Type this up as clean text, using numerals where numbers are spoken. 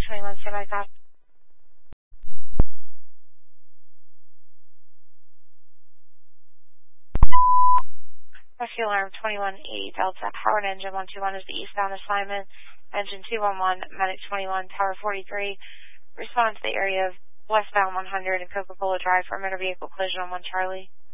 21, stand by, cop. Rescue alarm 21-8 Delta. Howard engine 121 is the eastbound assignment. Engine 211, medic 21, tower 43. Respond to the area of westbound 100 and Coca-Cola Drive for a motor vehicle collision on 1 Charlie.